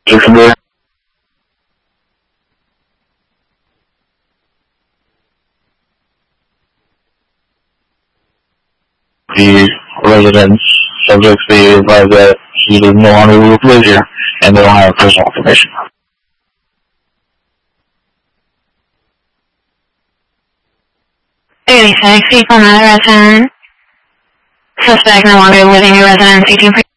The residents subjects be advised that he does no longer live here, and they don't have personal information. People not a resident. Suspect no longer living in residence. 18